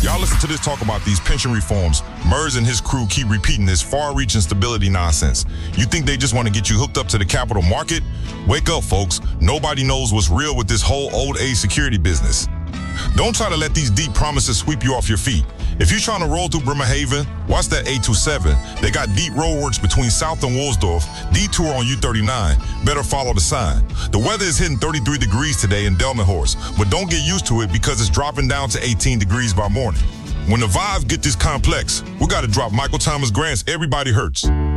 Y'all listen to this talk about these pension reforms. Mers and his crew keep repeating this far-reaching stability nonsense. You think they just want to get you hooked up to the capital market? Wake up, folks. Nobody knows what's real with this whole old age security business. Don't try to let these deep promises sweep you off your feet. If you're trying to roll through Bremerhaven, watch that 827. They got deep roadworks between South and Woolsdorf. Detour on U39. Better follow the sign. The weather is hitting 33 degrees today in Delmenhorst, but don't get used to it because it's dropping down to 18 degrees by morning. When the vibes get this complex, we got to drop Michael Thomas Grant's Everybody Hurts.